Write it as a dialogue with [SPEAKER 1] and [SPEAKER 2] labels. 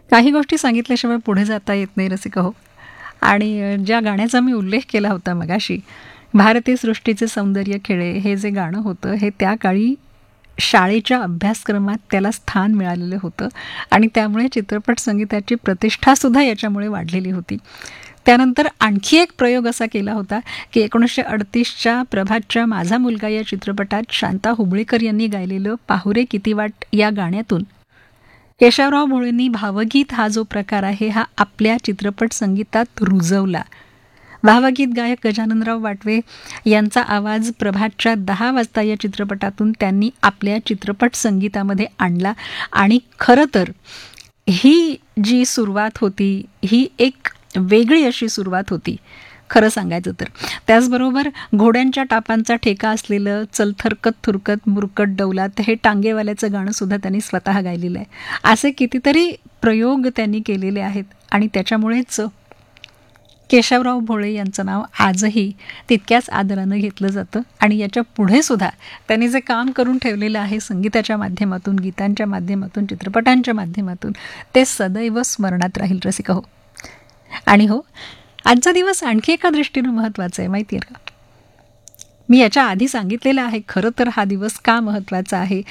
[SPEAKER 1] काही गोष्टी सांगितल्याशिवाय पुढे जाता येत नाही रसिका हो. आणि ज्या गाण्याचा मी उल्लेख केला होता मगाशी, भारतीय सृष्टीचे सौंदर्य खेळे हे जे गाणं होतं, हे त्या काळी शाळेच्या अभ्यासक्रमात त्याला स्थान मिळालेलं होतं आणि त्यामुळे चित्रपट संगीताची प्रतिष्ठासुद्धा याच्यामुळे वाढलेली होती. त्यानंतर आणखी एक प्रयोग असा केला होता की 1938च्या प्रभातच्या माझा मुलगा या चित्रपटात शांता हुबळीकर यांनी गायलेलं पाहुरे किती वाट या गाण्यातून केशवराव भोळेंनी भावगीत हा जो प्रकार आहे हा आपल्या चित्रपट संगीतात रुजवला. भावगीत गायक गजाननराव वाटवे यांचा आवाज प्रभातच्या 10 वाजता या चित्रपटातून त्यांनी आपल्या चित्रपट संगीतामध्ये आणला. आणि खरं तर ही जी सुरुवात होती ही एक वेगळी अशी सुरुवात होती खरं सांगायचं तर. त्याचबरोबर घोड्यांच्या टापांचा ठेका असलेलं चल थरकत थुरकत मुरकट डौलात हे टांगेवाल्याचं गाणं सुद्धा त्यांनी स्वतः गायलेलं आहे. असे कितीतरी प्रयोग त्यांनी केलेले आहेत आणि त्याच्यामुळेच केशवराव भोळे यांचं नाव आजही तितक्याच आदरानं घेतलं जातं. आणि याच्या पुढे सुद्धा त्यांनी जे काम करून ठेवलेलं आहे संगीताच्या माध्यमातून, गीतांच्या माध्यमातून, चित्रपटांच्या माध्यमातून, ते सदैव स्मरणात राहील रसिका हो. आणि हो, आजचा दिवस आणखी एका दृष्टीनं महत्त्वाचा आहे माहिती आहे का? मी याच्या आधी सांगितलेलं आहे खरं तर हा दिवस का महत्त्वाचा आहे.